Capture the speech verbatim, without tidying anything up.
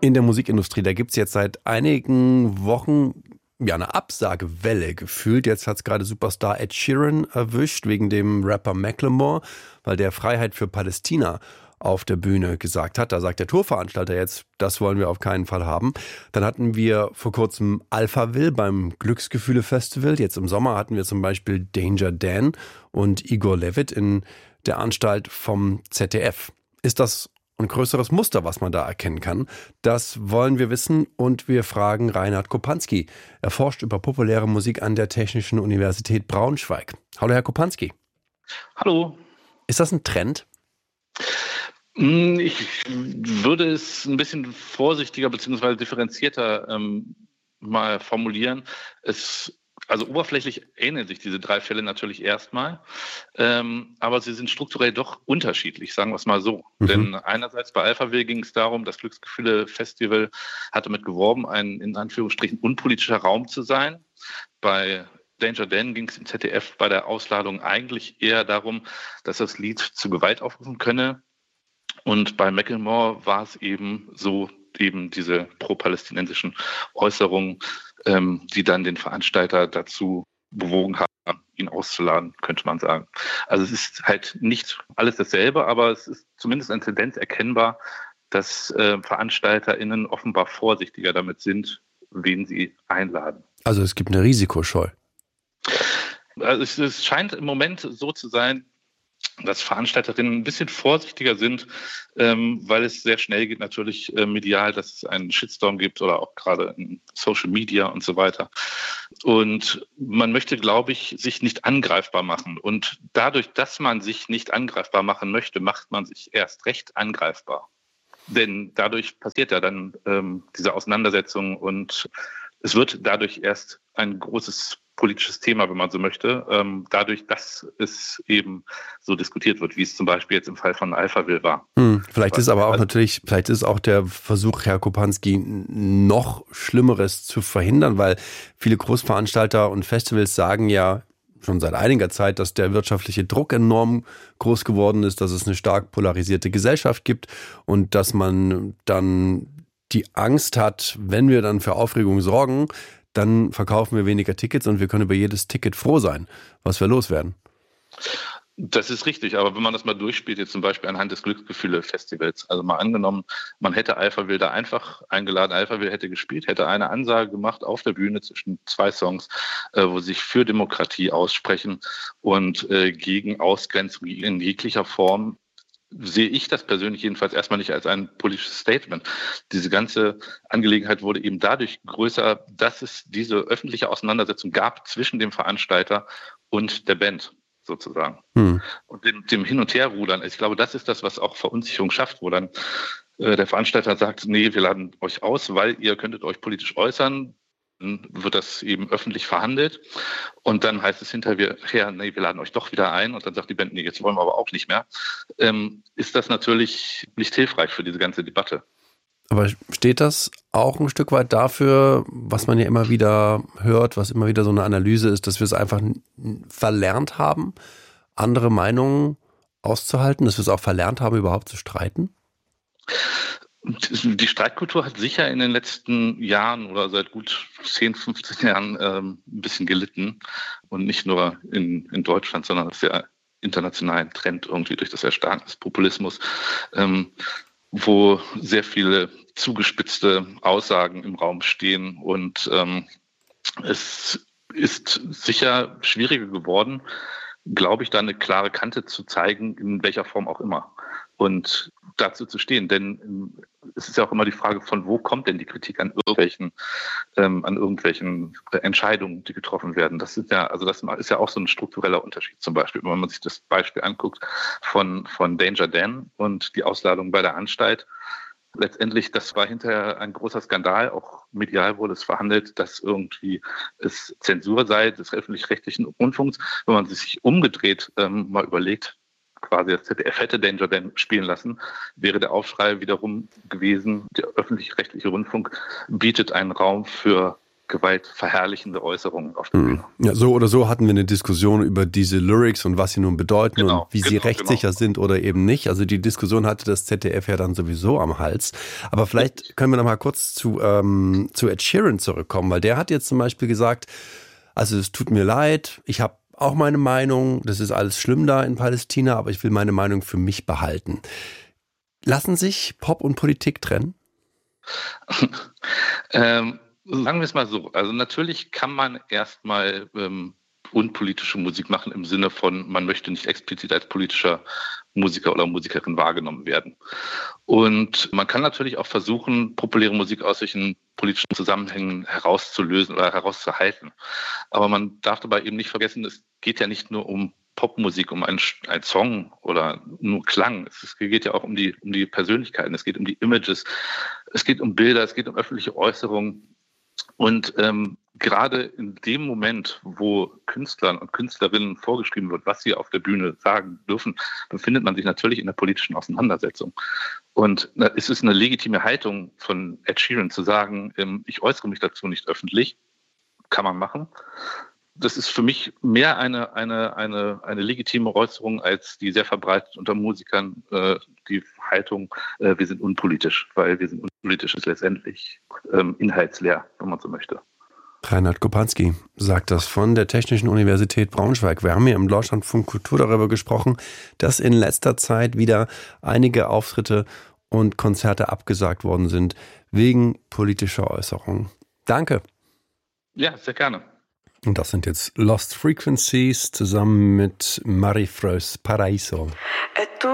in der Musikindustrie. Da gibt es jetzt seit einigen Wochen ja eine Absagewelle gefühlt. Jetzt hat es gerade Superstar Ed Sheeran erwischt, wegen dem Rapper Macklemore, weil der Freiheit für Palästina auf der Bühne gesagt hat. Da sagt der Tourveranstalter jetzt, das wollen wir auf keinen Fall haben. Dann hatten wir vor kurzem Alphaville beim Glücksgefühle-Festival. Jetzt im Sommer hatten wir zum Beispiel Danger Dan und Igor Levit in der Anstalt vom Z D F. Ist das ein größeres Muster, was man da erkennen kann? Das wollen wir wissen und wir fragen Reinhard Kopanski. Er forscht über populäre Musik an der Technischen Universität Braunschweig. Hallo, Herr Kopanski. Hallo. Ist das ein Trend? Ich würde es ein bisschen vorsichtiger bzw. differenzierter ähm, mal formulieren. Es, also oberflächlich ähneln sich diese drei Fälle natürlich erstmal, ähm, aber sie sind strukturell doch unterschiedlich, sagen wir es mal so. Mhm. Denn einerseits bei Alphaville ging es darum, das Glücksgefühle-Festival hatte damit geworben, ein in Anführungsstrichen unpolitischer Raum zu sein. Bei Danger Dan ging es im Z D F bei der Ausladung eigentlich eher darum, dass das Lied zu Gewalt aufrufen könne. Und bei Macklemore war es eben so, eben diese pro-palästinensischen Äußerungen, ähm, die dann den Veranstalter dazu bewogen haben, ihn auszuladen, könnte man sagen. Also es ist halt nicht alles dasselbe, aber es ist zumindest eine Tendenz erkennbar, dass äh, VeranstalterInnen offenbar vorsichtiger damit sind, wen sie einladen. Also es gibt eine Risikoscheu. Also es, es scheint im Moment so zu sein, dass Veranstalterinnen ein bisschen vorsichtiger sind, ähm, weil es sehr schnell geht natürlich äh, medial, dass es einen Shitstorm gibt oder auch gerade in Social Media und so weiter. Und man möchte, glaube ich, sich nicht angreifbar machen. Und dadurch, dass man sich nicht angreifbar machen möchte, macht man sich erst recht angreifbar. Denn dadurch passiert ja dann ähm, diese Auseinandersetzung und es wird dadurch erst ein großes politisches Thema, wenn man so möchte, ähm, dadurch, dass es eben so diskutiert wird, wie es zum Beispiel jetzt im Fall von Alphaville war. Hm, vielleicht ist aber auch natürlich, vielleicht ist auch der Versuch, Herr Kopanski, noch Schlimmeres zu verhindern, weil viele Großveranstalter und Festivals sagen ja schon seit einiger Zeit, dass der wirtschaftliche Druck enorm groß geworden ist, dass es eine stark polarisierte Gesellschaft gibt und dass man dann die Angst hat, wenn wir dann für Aufregung sorgen, dann verkaufen wir weniger Tickets und wir können über jedes Ticket froh sein, was wir loswerden. Das ist richtig, aber wenn man das mal durchspielt, jetzt zum Beispiel anhand des Glücksgefühle-Festivals, also mal angenommen, man hätte Alphaville da einfach eingeladen, Alphaville hätte gespielt, hätte eine Ansage gemacht auf der Bühne zwischen zwei Songs, äh, wo sie sich für Demokratie aussprechen und äh, gegen Ausgrenzung in jeglicher Form, sehe ich das persönlich jedenfalls erstmal nicht als ein politisches Statement. Diese ganze Angelegenheit wurde eben dadurch größer, dass es diese öffentliche Auseinandersetzung gab zwischen dem Veranstalter und der Band sozusagen. Hm. Und dem, dem Hin- und Herrudern. Ich glaube, das ist das, was auch Verunsicherung schafft, wo dann äh, der Veranstalter sagt, nee, wir laden euch aus, weil ihr könntet euch politisch äußern. Dann wird das eben öffentlich verhandelt und dann heißt es hinterher, nee, wir laden euch doch wieder ein und dann sagt die Band, nee, jetzt wollen wir aber auch nicht mehr. Ähm, ist das natürlich nicht hilfreich für diese ganze Debatte. Aber steht das auch ein Stück weit dafür, was man ja immer wieder hört, was immer wieder so eine Analyse ist, dass wir es einfach verlernt haben, andere Meinungen auszuhalten, dass wir es auch verlernt haben, überhaupt zu streiten? Die Streitkultur hat sicher in den letzten Jahren oder seit gut zehn, fünfzehn Jahren ähm, ein bisschen gelitten. Und nicht nur in, in Deutschland, sondern das ist ja international ein Trend irgendwie durch das Erstarken des Populismus, ähm, wo sehr viele zugespitzte Aussagen im Raum stehen. Und ähm, es ist sicher schwieriger geworden, glaube ich, da eine klare Kante zu zeigen, in welcher Form auch immer. Und dazu zu stehen, denn es ist ja auch immer die Frage, von wo kommt denn die Kritik an irgendwelchen, ähm, an irgendwelchen Entscheidungen, die getroffen werden. Das ist ja, also das ist ja auch so ein struktureller Unterschied. Zum Beispiel, wenn man sich das Beispiel anguckt von von Danger Dan und die Ausladung bei der Anstalt. Letztendlich, das war hinterher ein großer Skandal, auch medial wurde es verhandelt, dass irgendwie es Zensur sei des öffentlich-rechtlichen Rundfunks. Wenn man sich umgedreht ähm, mal überlegt, quasi das Z D F hätte Danger Dan spielen lassen, wäre der Aufschrei wiederum gewesen, der öffentlich-rechtliche Rundfunk bietet einen Raum für gewaltverherrlichende Äußerungen auf der Bühne. Ja, so oder so hatten wir eine Diskussion über diese Lyrics und was sie nun bedeuten Genau, und wie genau, sie rechtssicher genau. sind oder eben nicht. Also die Diskussion hatte das Z D F ja dann sowieso am Hals. Aber vielleicht können wir noch mal kurz zu, ähm, zu Ed Sheeran zurückkommen, weil der hat jetzt zum Beispiel gesagt, also es tut mir leid, ich habe auch meine Meinung, das ist alles schlimm da in Palästina, aber ich will meine Meinung für mich behalten. Lassen sich Pop und Politik trennen? ähm, sagen wir es mal so. Also natürlich kann man erstmal ähm, unpolitische Musik machen im Sinne von, man möchte nicht explizit als politischer Musiker oder Musikerin wahrgenommen werden. Und man kann natürlich auch versuchen, populäre Musik aus solchen politischen Zusammenhängen herauszulösen oder herauszuhalten. Aber man darf dabei eben nicht vergessen, es geht ja nicht nur um Popmusik, um einen, einen Song oder nur Klang. Es geht ja auch um die, um die Persönlichkeiten, es geht um die Images, es geht um Bilder, es geht um öffentliche Äußerungen. Und ähm, gerade in dem Moment, wo Künstlern und Künstlerinnen vorgeschrieben wird, was sie auf der Bühne sagen dürfen, befindet man sich natürlich in der politischen Auseinandersetzung. Und na, es ist eine legitime Haltung von Ed Sheeran zu sagen, ähm, ich äußere mich dazu nicht öffentlich, kann man machen. Das ist für mich mehr eine, eine, eine, eine legitime Äußerung als die sehr verbreitet unter Musikern äh, die Haltung, äh, wir sind unpolitisch, weil wir sind unpolitisch ist letztendlich ähm, inhaltsleer, wenn man so möchte. Reinhard Kopanski sagt das von der Technischen Universität Braunschweig. Wir haben hier im Deutschlandfunk Kultur darüber gesprochen, dass in letzter Zeit wieder einige Auftritte und Konzerte abgesagt worden sind wegen politischer Äußerungen. Danke. Ja, sehr gerne. Und das sind jetzt Lost Frequencies zusammen mit Marifrös Paraíso.